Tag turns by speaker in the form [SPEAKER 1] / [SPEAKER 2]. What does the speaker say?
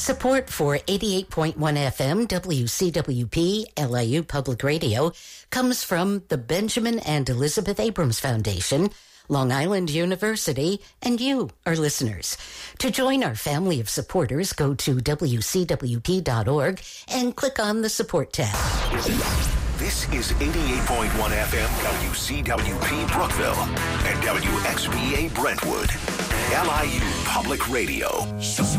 [SPEAKER 1] Support for 88.1 FM WCWP LIU Public Radio comes from the Benjamin and Elizabeth Abrams Foundation, Long Island University, and you, our listeners. To join our family of supporters, go to WCWP.org and click on the Support tab.
[SPEAKER 2] This is 88.1 FM WCWP Brookville and WXBA Brentwood, LIU Public Radio.